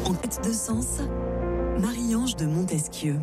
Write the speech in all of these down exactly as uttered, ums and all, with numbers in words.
En quête de sens, Marie-Ange de Montesquieu.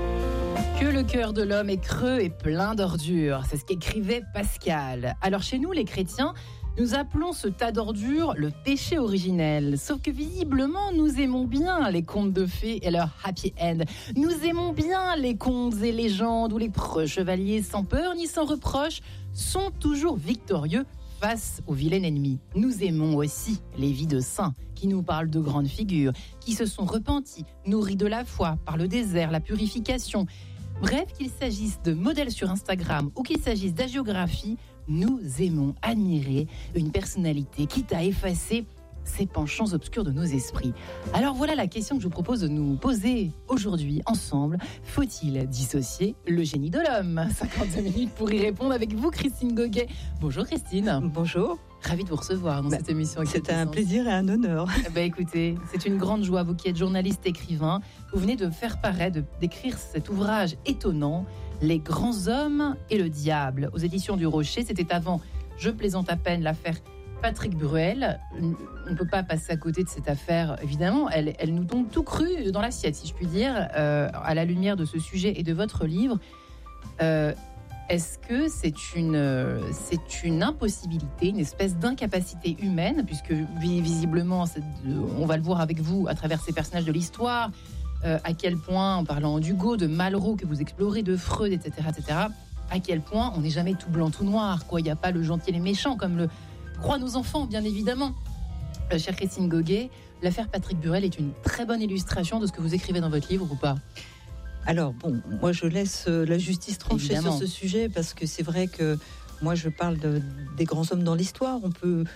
Que le cœur de l'homme est creux et plein d'ordures, c'est ce qu'écrivait Pascal. Alors chez nous, les chrétiens, nous appelons ce tas d'ordures le péché originel. Sauf que visiblement, nous aimons bien les contes de fées et leur happy end. Nous aimons bien les contes et légendes où les preux chevaliers sans peur ni sans reproche sont toujours victorieux face au vilain ennemi. Nous aimons aussi les vies de saints qui nous parlent de grandes figures, qui se sont repentis, nourris de la foi par le désert, la purification. Bref, qu'il s'agisse de modèles sur Instagram ou qu'il s'agisse d'hagiographie, nous aimons admirer une personnalité quitte à effacer ces penchants obscurs de nos esprits. Alors voilà la question que je vous propose de nous poser aujourd'hui ensemble. Faut-il dissocier le génie de l'homme ? cinquante-deux minutes pour y répondre avec vous, Christine Goguet. Bonjour Christine. Bonjour. Ravie de vous recevoir dans bah, cette émission. C'est un plaisir et un honneur. Bah écoutez, c'est une grande joie, vous qui êtes journaliste écrivain. Vous venez de faire paraître, de, d'écrire cet ouvrage étonnant, Les grands hommes et le diable, aux éditions du Rocher. C'était avant, je plaisante à peine, l'affaire Patrick Bruel. On ne peut pas passer à côté de cette affaire, évidemment. Elle, elle nous tombe tout cru dans l'assiette, si je puis dire, euh, à la lumière de ce sujet et de votre livre. Euh, Est-ce que c'est une, c'est une impossibilité, une espèce d'incapacité humaine, puisque visiblement, c'est, on va le voir avec vous à travers ces personnages de l'histoire, euh, à quel point, en parlant d'Hugo, de Malraux que vous explorez, de Freud, et cetera, et cetera, à quel point on n'est jamais tout blanc, tout noir, quoi. Il n'y a pas le gentil et les méchants, comme le croient nos enfants, bien évidemment. Euh, chère Christine Goguet, l'affaire Patrick Bruel est une très bonne illustration de ce que vous écrivez dans votre livre, ou pas ? Alors, bon, moi je laisse la justice trancher Évidemment. sur ce sujet, parce que c'est vrai que moi je parle de, des grands hommes dans l'histoire. On peut...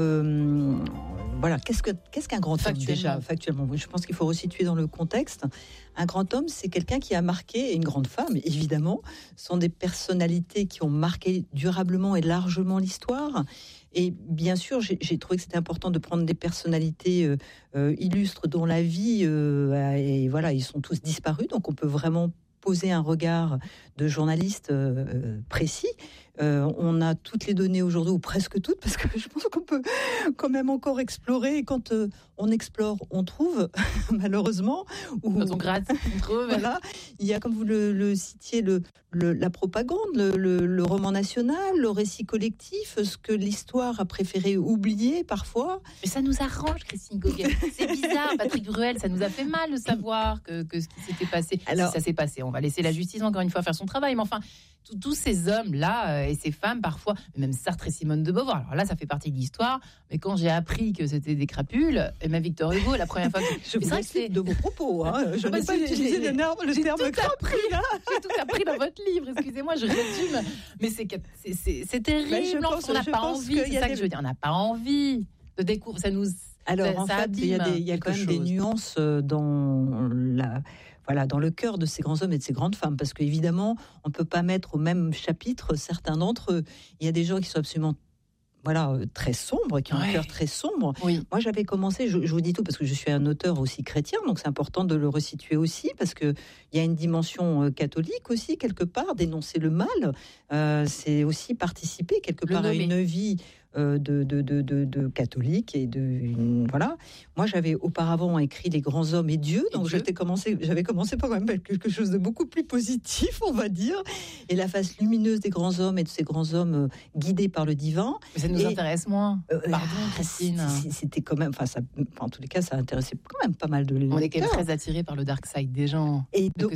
Euh, voilà, qu'est-ce, que, qu'est-ce qu'un grand homme déjà, factuellement ? Je pense qu'il faut resituer dans le contexte. Un grand homme, c'est quelqu'un qui a marqué, et une grande femme, évidemment, sont des personnalités qui ont marqué durablement et largement l'histoire. Et bien sûr, j'ai, j'ai trouvé que c'était important de prendre des personnalités euh, euh, illustres dont la vie, euh, et voilà, ils sont tous disparus, donc on peut vraiment poser un regard de journaliste euh, précis. Euh, on a toutes les données aujourd'hui, ou presque toutes, parce que je pense qu'on peut quand même encore explorer. Et quand euh, on explore, on trouve, malheureusement. Ou, quand on gratte, on trouve. Voilà. Il y a, comme vous le, le citiez, le, le, la propagande, le, le, le roman national, le récit collectif, ce que l'histoire a préféré oublier parfois. Mais ça nous arrange, Christine Goguet. C'est bizarre, Patrick Bruel, ça nous a fait mal de savoir que, que ce qui s'était passé. Alors, si ça s'est passé, on va laisser la justice encore une fois faire son travail. Mais enfin, tous, tous ces hommes-là euh, et ces femmes, parfois, même Sartre et Simone de Beauvoir. Alors là, ça fait partie de l'histoire. Mais quand j'ai appris que c'était des crapules, et même Victor Hugo, la première fois que je vous explique de vos propos, hein. Je n'ai pas utilisé le terme, le terme crapule. J'ai tout appris dans votre livre. Excusez-moi, je résume. Mais c'est, c'est, c'est, c'est terrible. Ben, pense, on n'a pas envie. C'est ça des... que je veux dire. On n'a pas envie de découvrir. Ça nous. Alors ça, en ça fait, il y a, des, il y a quand même chose. des nuances dans la, voilà, dans le cœur de ces grands hommes et de ces grandes femmes, parce qu'évidemment, on ne peut pas mettre au même chapitre certains d'entre eux. Il y a des gens qui sont absolument voilà, très sombres, qui ont ouais. un cœur très sombre. Oui. Moi, j'avais commencé, je, je vous dis tout parce que je suis un auteur aussi chrétien, donc c'est important de le resituer aussi, parce qu'il y a une dimension catholique aussi, quelque part, dénoncer le mal, euh, c'est aussi participer quelque part à une vie euh, de, de, de, de, de catholique, et de, une, voilà. Moi, j'avais auparavant écrit Les grands hommes et Dieu, donc et j'étais commencé, j'avais commencé par quand même quelque chose de beaucoup plus positif, on va dire, et la face lumineuse des grands hommes et de ces grands hommes euh, guidés par le divin. Mais ça nous et, intéresse moins. Euh, Pardon, Christine. C'était quand même, enfin, ça, en tous les cas, ça intéressait quand même pas mal de lecteurs. On est quand même très attirés par le dark side des gens. Et donc,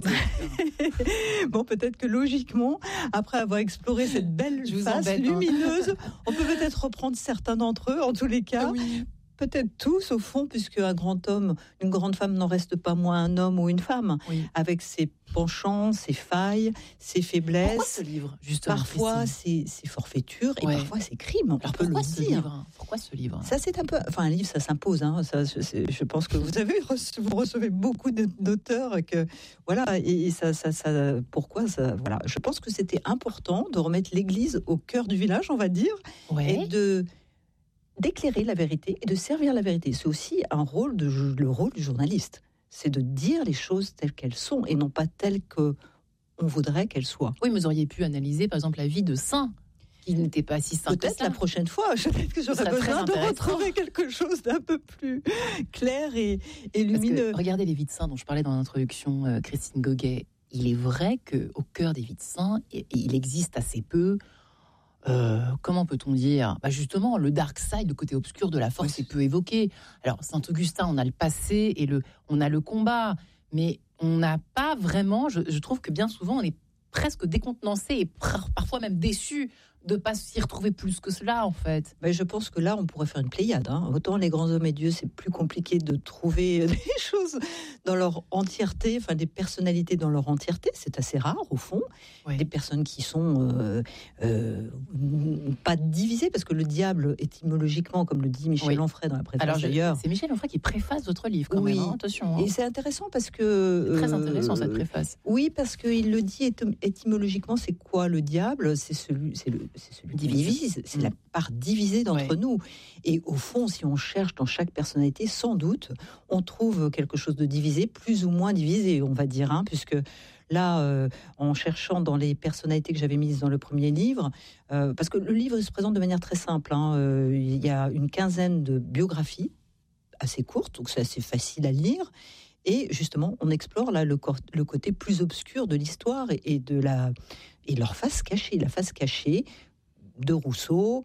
bon, peut-être que logiquement, après avoir exploré cette belle face embête, lumineuse, hein. on peut peut-être reprendre certains d'entre eux, en tous les cas. Oui. Peut-être tous, au fond, puisque un grand homme, une grande femme n'en reste pas moins un homme ou une femme, oui. avec ses penchants, ses failles, ses faiblesses. Pourquoi ce livre, justement, parfois, ses, ses forfaitures et ouais. parfois ses crimes. On Alors peut pourquoi le ce dire. livre Pourquoi ce livre Ça, c'est un peu. Enfin, un livre, ça s'impose. Hein. Ça, c'est, je pense que vous avez reçu, vous recevez beaucoup d'auteurs que voilà. Et, et ça, ça, ça. Pourquoi ça Voilà. Je pense que c'était important de remettre l'Église au cœur du village, on va dire, ouais. et de d'éclairer la vérité et de servir la vérité. C'est aussi un rôle de le rôle du journaliste, c'est de dire les choses telles qu'elles sont et non pas telles que on voudrait qu'elles soient. Oui, mais vous auriez pu analyser par exemple la vie de saints qui n'était pas si simple. Peut-être la prochaine fois, peut-être que j'aurais besoin de retrouver quelque chose d'un peu plus clair et, et lumineux. Que, regardez les vies de saints dont je parlais dans l'introduction, euh, Christine Goguet. Il est vrai qu'au cœur des vies de saints, il existe assez peu. Euh, comment peut-on dire bah justement, le dark side, le côté obscur de la force, oui. est peu évoqué. Alors, Saint-Augustin, on a le passé et le, on a le combat, mais on n'a pas vraiment. Je, je trouve que bien souvent, on est presque décontenancé et pr- parfois même déçu de ne pas s'y retrouver plus que cela, en fait. Mais je pense que là, on pourrait faire une pléiade. Hein. Autant les grands hommes et dieux, c'est plus compliqué de trouver des choses dans leur entièreté, enfin des personnalités dans leur entièreté. C'est assez rare, au fond. Oui. Des personnes qui sont euh, euh, pas divisées, parce que le diable, étymologiquement, comme le dit Michel oui. Onfray dans la préface. Alors, d'ailleurs. C'est Michel Onfray qui préface votre livre, quand oui. même. Hein. Attention. Hein. Et c'est intéressant parce que... C'est très intéressant, euh, cette préface. Oui, parce qu'il le dit étymologiquement, c'est quoi le diable ? C'est celui... C'est le, c'est celui qui divise, c'est mmh. la part divisée d'entre ouais. nous. Et au fond, si on cherche dans chaque personnalité, sans doute, on trouve quelque chose de divisé, plus ou moins divisé, on va dire, hein, puisque là, euh, en cherchant dans les personnalités que j'avais mises dans le premier livre, euh, parce que le livre il se présente de manière très simple, hein, euh, il y a une quinzaine de biographies, assez courtes, donc c'est assez facile à lire. Et justement, on explore là le, cor- le côté plus obscur de l'histoire et, et de la et leur face cachée, la face cachée de Rousseau,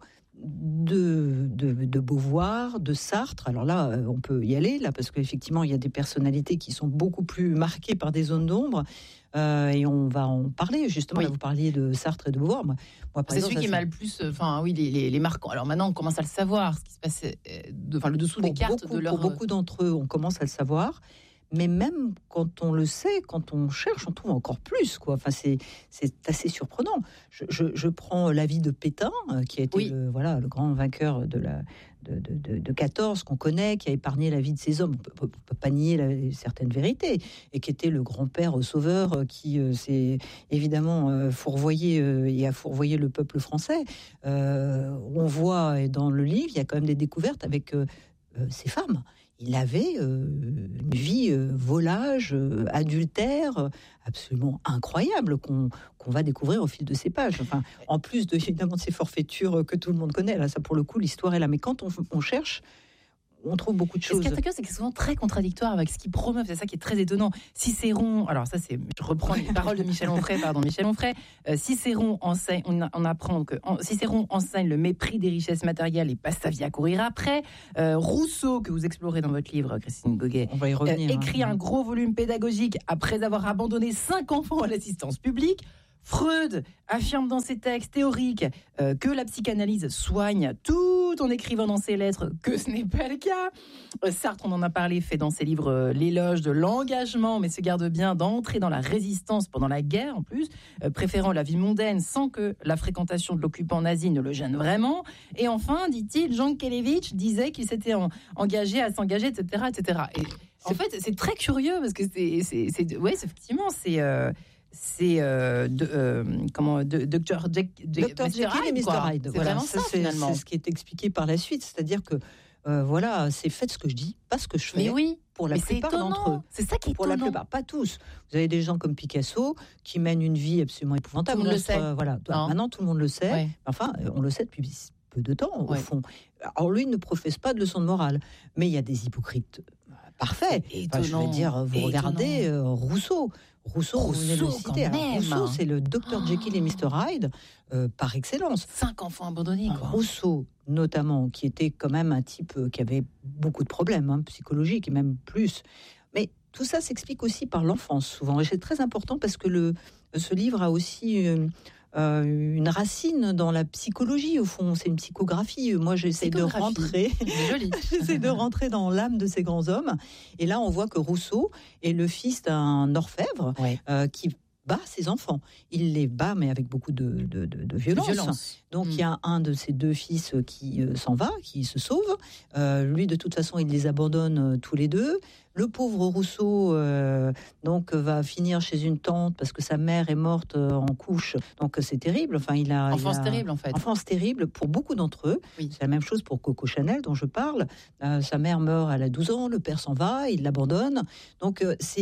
de, de, de Beauvoir, de Sartre. Alors là, on peut y aller là parce qu'effectivement, il y a des personnalités qui sont beaucoup plus marquées par des zones d'ombre. Euh, et on va en parler justement. Oui. Là, vous parliez de Sartre et de Beauvoir. Moi, moi par c'est exemple, celui qui m'a le plus, enfin oui, les, les, les marquants. Alors maintenant, on commence à le savoir, ce qui se passe, de, enfin le dessous pour des cartes beaucoup, de leur. Pour beaucoup d'entre eux, on commence à le savoir. Mais même quand on le sait, quand on cherche, on trouve encore plus, quoi. Enfin, c'est, c'est assez surprenant. Je, je, je prends l'avis de Pétain, qui a été oui. le, voilà, le grand vainqueur de, la, de, de, de, de quatorze, qu'on connaît, qui a épargné la vie de ses hommes. On ne peut pas nier la, certaines vérités. Et qui était le grand-père sauveur qui euh, s'est évidemment euh, fourvoyé euh, et a fourvoyé le peuple français. Euh, on voit dans le livre, il y a quand même des découvertes avec euh, euh, ces femmes. Il avait euh, une vie euh, volage, euh, adultère, euh, absolument incroyable qu'on, qu'on va découvrir au fil de ces pages. Enfin, en plus de, évidemment de ces forfaitures que tout le monde connaît. Là, ça pour le coup, l'histoire est là. Mais quand on, on cherche, on trouve beaucoup de choses. Et ce qui est intéressant, c'est que c'est souvent très contradictoire avec ce qu'ils promeuvent. C'est ça qui est très étonnant. Cicéron, alors ça, c'est, je reprends les paroles de Michel Onfray, pardon, Michel Onfray. Euh, Cicéron enseigne, on, on apprend que en, Cicéron enseigne le mépris des richesses matérielles et passe sa vie à courir après. Euh, Rousseau, que vous explorez dans votre livre, Christine Goguet, on va y revenir, euh, écrit hein. un gros volume pédagogique après avoir abandonné cinq enfants à l'assistance publique. Freud affirme dans ses textes théoriques euh, que la psychanalyse soigne tout en écrivant dans ses lettres que ce n'est pas le cas. Euh, Sartre, on en a parlé, fait dans ses livres euh, l'éloge de l'engagement, mais se garde bien d'entrer dans la résistance pendant la guerre en plus, euh, préférant la vie mondaine sans que la fréquentation de l'occupant nazi ne le gêne vraiment. Et enfin, dit-il, Jean Kelevitch disait qu'il s'était en, engagé à s'engager, et cetera, et cetera. Et en fait, c'est très curieux parce que c'est, c'est, c'est ouais, c'est, effectivement, c'est euh, c'est euh, de, euh, comment de, Docteur Jekyll et mister Hyde. C'est voilà, vraiment ça, c'est, finalement. C'est ce qui est expliqué par la suite, c'est-à-dire que euh, voilà, c'est faites ce que je dis, pas ce que je fais. Mais oui, pour la mais plupart c'est d'entre eux. C'est ça qui est pour étonnant. la plupart, pas tous. Vous avez des gens comme Picasso qui mènent une vie absolument épouvantable. Tout le monde le sait. Euh, voilà, non. Maintenant tout le monde le sait. Ouais. Enfin, on le sait depuis peu de temps au ouais. fond. Alors lui il ne professe pas de leçon de morale, mais il y a des hypocrites parfaits. Enfin, je veux dire, vous étonnant. regardez euh, Rousseau. Rousseau, Rousseau, vous venez de le citer. Alors, Rousseau, c'est le docteur Jekyll et mister Hyde euh, par excellence. Cinq enfants abandonnés, quoi. Rousseau, notamment, qui était quand même un type qui avait beaucoup de problèmes hein, psychologiques et même plus. Mais tout ça s'explique aussi par l'enfance, souvent. Et c'est très important parce que le, ce livre a aussi euh, euh, une racine dans la psychologie, au fond. C'est une psychographie. Moi, j'essaie de rentrer, j'essaie de rentrer dans l'âme de ces grands hommes. Et là, on voit que Rousseau est le fils d'un orfèvre ouais. euh, qui bat ses enfants. Il les bat, mais avec beaucoup de, de, de, de violence. violence. Donc, mmh. il y a un de ses deux fils qui euh, s'en va, qui se sauve. Euh, lui, de toute façon, il les abandonne euh, tous les deux. Le pauvre Rousseau euh, donc, va finir chez une tante parce que sa mère est morte euh, en couche. Donc, c'est terrible. Enfin, il a, enfance il a, terrible, en fait. Enfance terrible pour beaucoup d'entre eux. Oui. C'est la même chose pour Coco Chanel, dont je parle. Euh, sa mère meurt, elle a douze ans. Le père s'en va, il l'abandonne. Donc, euh, c'est...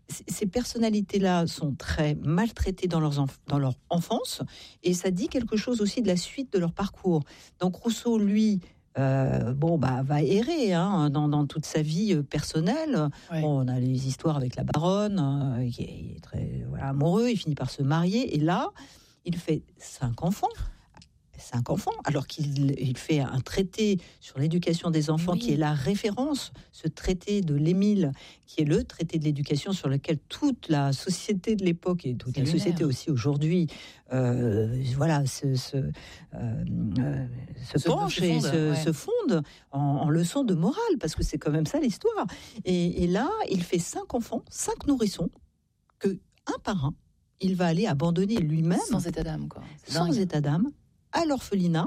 ces personnalités-là sont très maltraitées dans, leurs enf- dans leur enfance, et ça dit quelque chose aussi de la suite de leur parcours. Donc Rousseau, lui, euh, bon, bah, va errer hein, dans, dans toute sa vie personnelle. Ouais. Bon, on a les histoires avec la baronne, euh, qui est, il est très voilà, amoureux, il finit par se marier, et là, il fait cinq enfants. Cinq enfants, alors qu'il il fait un traité sur l'éducation des enfants oui. qui est la référence, ce traité de l'Émile, qui est le traité de l'éducation sur lequel toute la société de l'époque et toute C'est la lunaire. société aussi aujourd'hui, euh, voilà, se, se, euh, euh, se, se penche et fonde, se, ouais. se fonde en, en leçon de morale, parce que c'est quand même ça l'histoire. Et, et là, il fait cinq enfants, cinq nourrissons, que un par un, il va aller abandonner lui-même, sans état d'âme, quoi. Sans dingue. état d'âme. À l'orphelinat,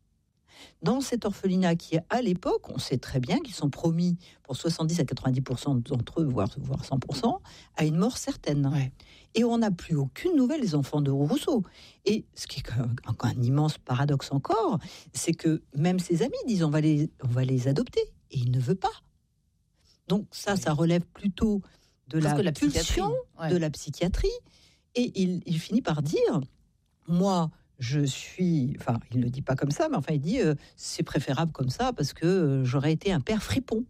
dans cet orphelinat qui, à l'époque, on sait très bien qu'ils sont promis pour soixante-dix à quatre-vingt-dix pour cent d'entre eux, voire, voire cent pour cent, à une mort certaine. Ouais. Et on n'a plus aucune nouvelle des enfants de Rousseau. Et ce qui est un, un, un immense paradoxe encore, c'est que même ses amis disent on va les, on va les adopter. Et il ne veut pas. Donc ça, oui. ça relève plutôt de la, la pulsion, ouais. de la psychiatrie. Et il, il finit par dire, moi... Je suis, enfin, il ne le dit pas comme ça, mais enfin, il dit euh, c'est préférable comme ça parce que euh, j'aurais été un père fripon.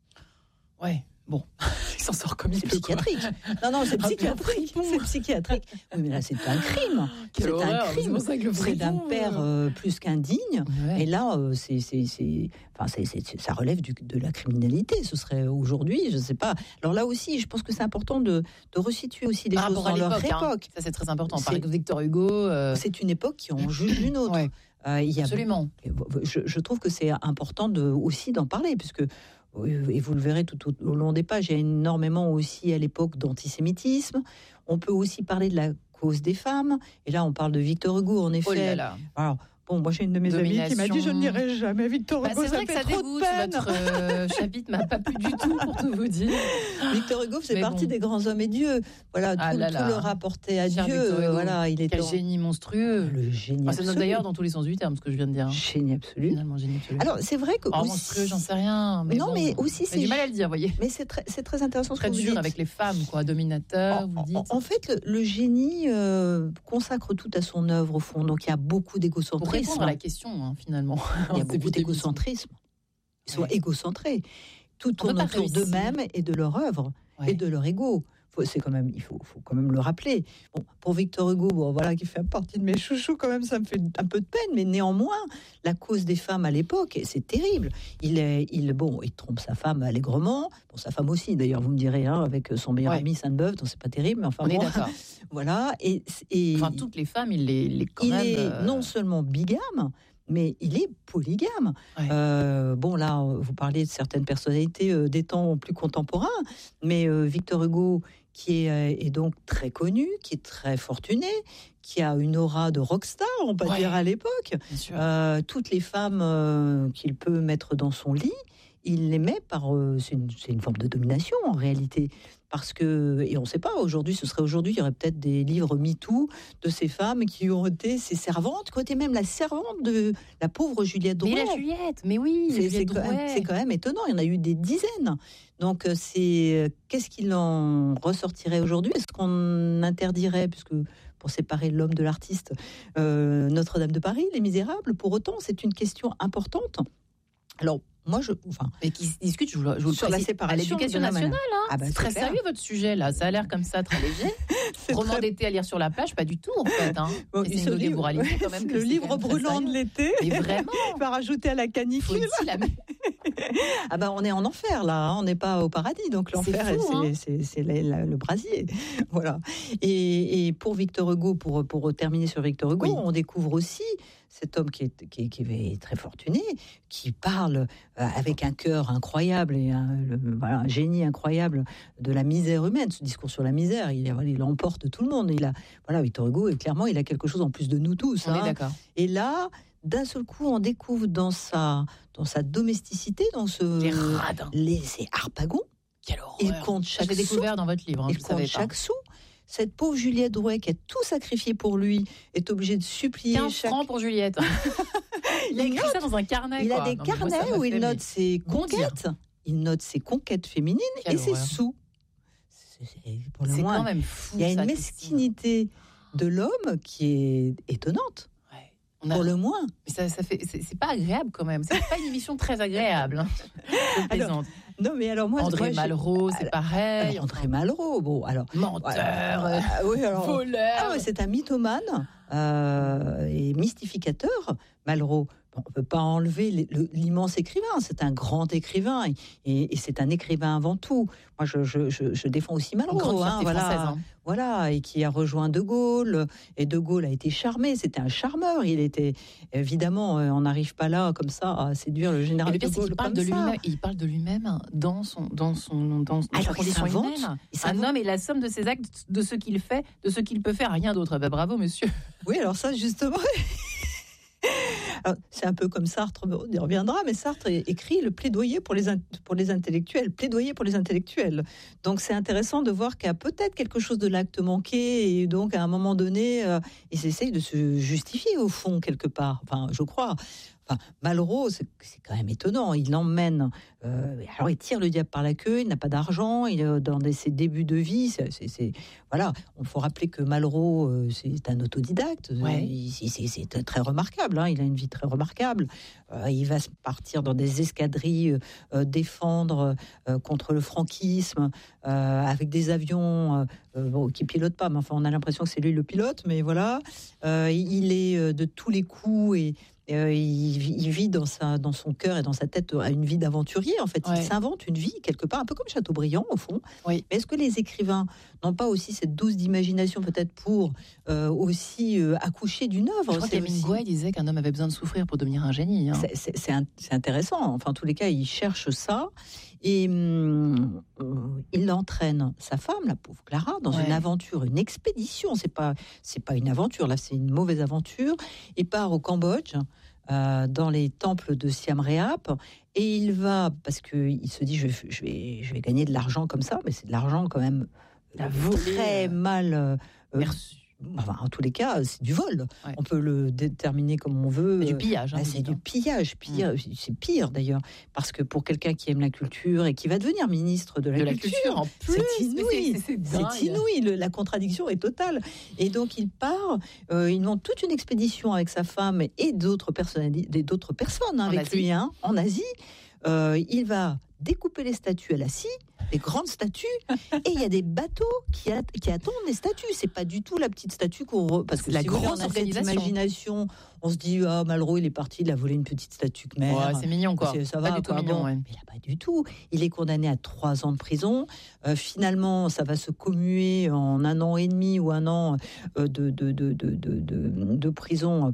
Ouais, bon, il s'en sort comme il c'est peut. C'est psychiatrique. Non, non, c'est psychiatrique. C'est psychiatrique. Oui, mais là, c'est un crime. Quelle c'est horreur, un crime. C'est, c'est d'un père euh, plus qu'indigne. Ouais. Et là, euh, c'est, c'est, c'est, enfin, c'est, c'est, ça relève du, de la criminalité. Ce serait aujourd'hui, je ne sais pas. Alors là aussi, je pense que c'est important de, de resituer aussi des Par choses dans leur époque. Hein. Ça, c'est très important. Par exemple, Victor Hugo. Euh... C'est une époque qui en juge une autre. Ouais. Euh, il y a, Absolument. Je, je trouve que c'est important de, aussi d'en parler, puisque et vous le verrez tout au, au long des pages, il y a énormément aussi à l'époque d'antisémitisme. On peut aussi parler de la cause des femmes. Et là, on parle de Victor Hugo, en effet. Oh là là. Alors, bon, moi j'ai une de mes Domination. amies qui m'a dit je ne lirai jamais Victor Hugo, bah, ça fait que ça trop dégoûte, de peine. Votre euh, chapitre m'a pas plu du tout, pour tout vous dire. Victor Hugo faisait partie bon. des grands hommes et dieux. Voilà, ah tout, là là. tout le rapportait à Cher Dieu. Euh, voilà, il était Quel en... génie monstrueux. Le génie ah, c'est absolu. D'ailleurs dans tous les sens du terme, ce que je viens de dire. Génie absolu. Finalement, génie absolu. Alors c'est vrai que oh, aussi... monstrueux, j'en sais rien. Mais non, bon, mais aussi c'est du mal à le dire, voyez. Mais c'est très, c'est très intéressant. Très ce que dur vous dites. Avec les femmes, quoi, dominateur. En, vous dites. En, en fait, le, le génie euh, consacre tout à son œuvre au fond. Donc il y a beaucoup d'égocentrisme. Pour répondre à la question, hein, finalement. Il y a beaucoup d'égocentrisme. Ils sont ouais. égocentrés. Tout tourne autour d'eux-mêmes et de leur œuvre ouais. et de leur ego. Faut, c'est quand même, il faut, faut quand même le rappeler. Bon, pour Victor Hugo, bon, voilà, qui fait partie de mes chouchous, quand même, ça me fait un peu de peine. Mais néanmoins, la cause des femmes à l'époque, c'est terrible. Il est, il, bon, il trompe sa femme allègrement. Bon, sa femme aussi, d'ailleurs, vous me direz, hein, avec son meilleur ouais. ami Sainte-Beuve, donc c'est pas terrible. Mais enfin, on bon, est d'accord. Voilà. Et, et enfin, toutes les femmes, il les, les quand il même. est euh... non seulement bigame, mais il est polygame. Ouais. Euh, bon, là, vous parlez de certaines personnalités euh, des temps plus contemporains, mais euh, Victor Hugo, qui est, euh, est donc très connu, qui est très fortuné, qui a une aura de rockstar, on peut ouais. dire à l'époque. Euh, toutes les femmes euh, qu'il peut mettre dans son lit, il les met par... Euh, c'est, une, c'est une forme de domination, en réalité. Parce que, et on ne sait pas, aujourd'hui, ce serait aujourd'hui, il y aurait peut-être des livres MeToo de ces femmes qui ont été ses servantes, qui ont été même la servante de la pauvre Juliette Drouet. Mais la Juliette, mais oui, c'est, Juliette c'est, Drouet. Quand même, c'est quand même étonnant, il y en a eu des dizaines. Donc, c'est, qu'est-ce qu'il en ressortirait aujourd'hui ? Est-ce qu'on interdirait, puisque pour séparer l'homme de l'artiste, euh, Notre-Dame de Paris, Les Misérables ? Pour autant, c'est une question importante. Alors, moi, je, enfin, mais qui se discute, je vous, je vous sur la séparation à l'éducation nationale. Hein. Ah bah, c'est, c'est très clair. Sérieux votre sujet là. Ça a l'air comme ça très léger. Roman très... d'été à lire sur la plage, pas du tout en fait. Hein. Bon, et c'est une livre, ouais, quand même le livre brûlant de l'été. Mais vraiment. Va rajouter à la canicule. La... ah bah on est en enfer là. Hein. On n'est pas au paradis, donc l'enfer c'est, fou, c'est, hein. c'est, c'est, c'est le, le brasier. Voilà. Et, et pour Victor Hugo, pour pour terminer sur Victor Hugo, oui. on découvre aussi cet homme qui est, qui, est, qui est très fortuné, qui parle euh, avec un cœur incroyable et un, le, voilà, un génie incroyable de la misère humaine. Ce discours sur la misère, il, il emporte tout le monde. Il a, voilà, Victor Hugo, et clairement, il a quelque chose en plus de nous tous. On hein. est d'accord. Et là, d'un seul coup, on découvre dans sa, dans sa domesticité, dans ce... Les radins. Les, ces harpagons. Quelle horreur. Il compte chaque sou. Je l'ai découvert dans votre livre. Hein, il compte chaque sou. Cette pauvre Juliette Drouet qui a tout sacrifié pour lui est obligée de supplier. quinze chaque... francs pour Juliette. il a écrit note, ça dans un carnet. Il quoi. a des non, carnets moi, où il note ses bon conquêtes. Dire. Il note ses conquêtes féminines. Quelle et horreur. Ses sous. c'est, c'est pour le c'est moins. quand même fou. Il y a ça, une mesquinité de l'homme qui est étonnante. Ouais. On a... Pour le moins. Mais ça, ça fait, c'est, c'est pas agréable quand même. C'est pas une émission très agréable. Hein. Je plaisante. Non, mais alors moi, André moi, Malraux, c'est pareil. Alors, André Malraux, bon, alors menteur, voilà. euh, oui, alors, voleur. Ah, ouais, c'est un mythomane euh, et mystificateur, Malraux. Bon, on ne peut pas enlever les, le, l'immense écrivain. C'est un grand écrivain et, et, et c'est un écrivain avant tout. Moi, je, je, je, je défends aussi Malraux, hein, voilà, hein. voilà, et qui a rejoint De Gaulle. Et De Gaulle a été charmé. C'était un charmeur. Il était évidemment, on n'arrive pas là comme ça à séduire le général et le pire, De Gaulle. C'est qu'il parle de lui-même. Il parle de lui-même dans son, dans son, dans, dans Alors, sa condition il humaine. Un homme est la somme de ses actes, de ce qu'il fait, de ce qu'il peut faire. Rien d'autre. Ben, bravo, monsieur. Oui, alors ça, justement. Alors, c'est un peu comme Sartre, on y reviendra, mais Sartre écrit le plaidoyer pour les, in- pour les intellectuels, plaidoyer pour les intellectuels. Donc c'est intéressant de voir qu'il y a peut-être quelque chose de l'acte manqué, et donc à un moment donné, euh, ils essayent de se justifier au fond quelque part, enfin je crois. Enfin, Malraux, c'est, c'est quand même étonnant. Il l'emmène, euh, alors il tire le diable par la queue. Il n'a pas d'argent. Il est dans des, ses débuts de vie. C'est, c'est, c'est voilà. Il faut rappeler que Malraux, euh, c'est un autodidacte. Ouais. Il, c'est, c'est très remarquable. Hein. Il a une vie très remarquable. Euh, il va partir dans des escadrilles, euh, défendre euh, contre le franquisme euh, avec des avions euh, bon, qui pilotent pas. Mais enfin, on a l'impression que c'est lui le pilote. Mais voilà, euh, il est de tous les coups et Euh, il, il vit dans, sa, dans son cœur et dans sa tête à une vie d'aventurier. En fait, ouais. Il s'invente une vie quelque part, un peu comme Chateaubriand au fond. Oui. Mais est-ce que les écrivains n'ont pas aussi cette dose d'imagination peut-être pour euh, aussi euh, accoucher d'une œuvre? Je crois qu'Hemingway disait qu'un homme avait besoin de souffrir pour devenir un génie. Hein. C'est, c'est, c'est, un, c'est intéressant. Enfin, en tous les cas, il cherche ça et hum, il entraîne sa femme, la pauvre Clara, dans ouais. une aventure, une expédition. C'est pas, c'est pas une aventure. Là, c'est une mauvaise aventure. Il part au Cambodge. Euh, dans les temples de Siam Reap et il va parce que il se dit je vais, je vais je vais gagner de l'argent comme ça, mais c'est de l'argent quand même La volée, très mal euh, merci. Enfin, en tous les cas, c'est du vol. Ouais. On peut le déterminer comme on veut. C'est du pillage. Hein, bah, c'est du pillage. Pire, mmh. C'est pire d'ailleurs. Parce que pour quelqu'un qui aime la culture et qui va devenir ministre de la, de culture, la culture, en plus, c'est inouï. C'est, c'est, c'est inouï. Le, la contradiction est totale. Et donc, il part. Euh, il monte toute une expédition avec sa femme et d'autres, personnali- d'autres personnes hein, avec Asie. lui hein, en Asie. Euh, il va découper les statues à la scie, les grandes statues, et il y a des bateaux qui, a, qui attendent les statues. C'est pas du tout la petite statue qu'on re... parce que la si grosse on a cette imagination, on se dit ah Malraux il est parti, il a volé une petite statue khmer. Ouais, c'est mignon quoi. C'est, ça pas va, du tout quoi, mignon. Bon. Ouais. Mais là pas du tout. Il est condamné à trois ans de prison. Euh, finalement, ça va se commuer en un an et demi ou un an euh, de, de, de, de, de, de, de prison